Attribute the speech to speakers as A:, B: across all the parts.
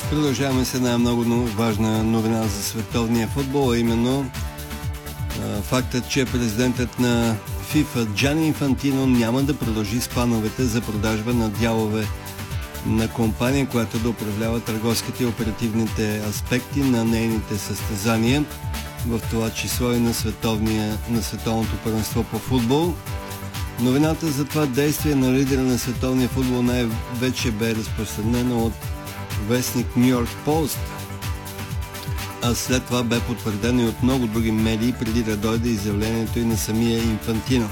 A: Продължаваме с една много важна новина за световния футбол, а именно фактът, че президентът на FIFA Джани Инфантино няма да продължи с плановете за продажба на дялове на компания, която да управлява търговските и оперативните аспекти на нейните състезания, в това число и на световното първенство по футбол. Новината за това действие на лидера на световния футбол най-вече бе разпространена от вестник Ню Йорк Пост, а след това бе потвърдено и от много други медии, преди да дойде изявлението и на самия Инфантино.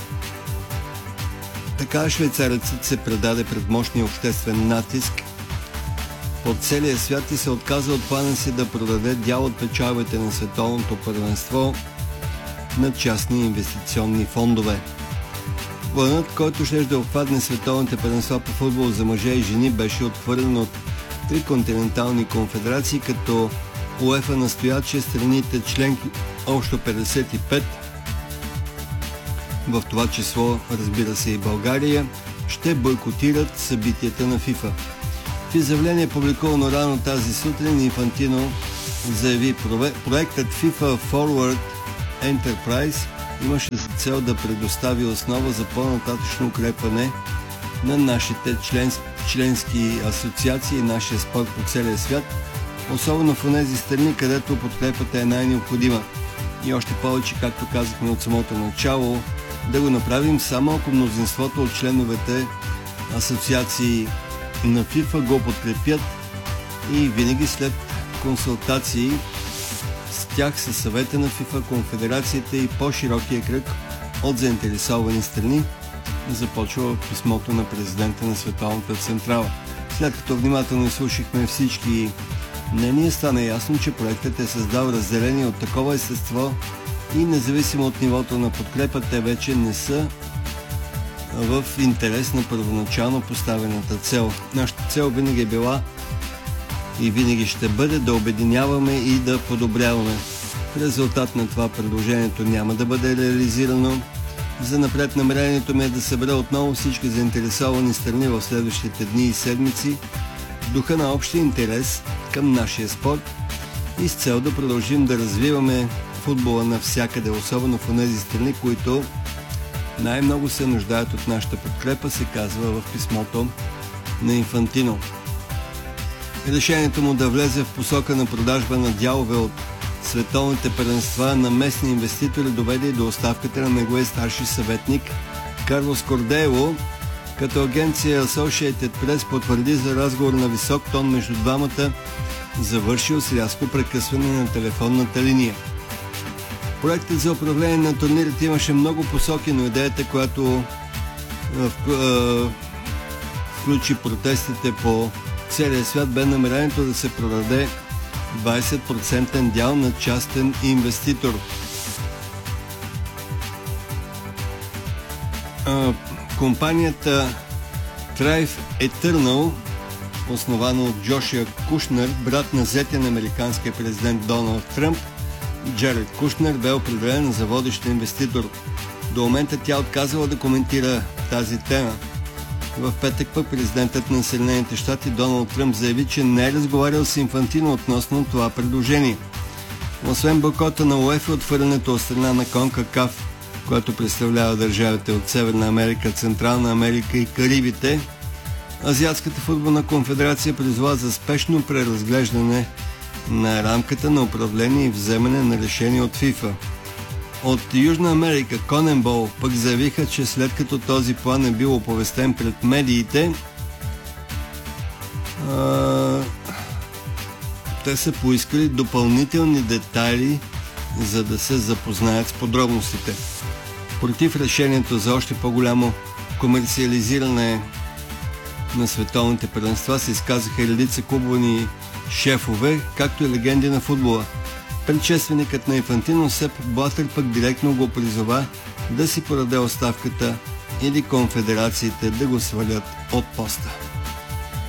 A: Така швейцарецът се предаде пред мощния обществен натиск по целия свят и се отказа от плана си да продаде дял от печалбите на световното първенство на частни инвестиционни фондове. Планът, който ще да обхватне световните първенства по футбол за мъже и жени, беше отхвърлен от 3 континентални конфедерации, като УЕФА настоя, че страните членки, общо 55, в това число, разбира се, и България, ще бойкотират събитията на FIFA. В изявление, публикувано рано тази сутрин, Инфантино заяви: проектът FIFA Forward Enterprise имаше за цел да предостави основа за по-нататъчно укрепване на нашите членски асоциации и нашия спорт по целия свят, особено в тези страни, където подкрепата е най-необходима. И още повече, както казахме от самото начало, да го направим само ако мнозинството от членовете асоциации на FIFA го подкрепят и винаги след консултации с тях, със съвета на FIFA, конфедерацията и по-широкия кръг от заинтересовани страни, започва писмото на президента на Световната централа. След като внимателно изслушахме всички мнения, стана ясно, че проектът е създал разделение от такова естество и независимо от нивото на подкрепа, те вече не са в интерес на първоначално поставената цел. Нашата цел винаги е била и винаги ще бъде да обединяваме и да подобряваме. В резултат на това предложението няма да бъде реализирано. Занапред намерението ми е да събера отново всички заинтересовани страни в следващите дни и седмици в духа на общия интерес към нашия спорт и с цел да продължим да развиваме футбола навсякъде, особено в тези страни, които най-много се нуждаят от нашата подкрепа, се казва в писмото на Инфантино. Решението му да влезе в посока на продажба на дялове от световните първенства на местни инвеститори доведе и до оставката на неговия старши съветник Карлос Кордело, като агенция Associated Press потвърди за разговор на висок тон между двамата, завършил с рязко прекъсване на телефонната линия. Проектът за управление на турнирите имаше много посоки, но идеята, която включи протестите по целия свят, бе намерението да се продаде 20% дял на частен инвеститор. Компанията Thrive Eternal, основана от Джошуа Кушнер, брат на зетия американския президент Доналд Тръмп, Джаред Кушнер, бе определен за водещ инвеститор. До момента тя отказала да коментира тази тема. В петък пък президентът на Съединените щати Доналд Тръмп заяви, че не е разговарял с Инфантино относно това предложение. Освен бойкота на УЕФА, отвърлянето от страна на КОНКАКАФ, която представлява държавите от Северна Америка, Централна Америка и Карибите, Азиатската футболна конфедерация призова за спешно преразглеждане на рамката на управление и вземане на решение от FIFA. От Южна Америка, CONMEBOL, пък заявиха, че след като този план е бил оповестен пред медиите, те са поискали допълнителни детайли, за да се запознаят с подробностите. Против решението за още по-голямо комерциализиране на световните първенства се изказаха и редица клубовни шефове, както и легенди на футбола. Предшественикът на Инфантино Сеп Блатър пък директно го призова да си подаде оставката или конфедерациите да го свалят от поста.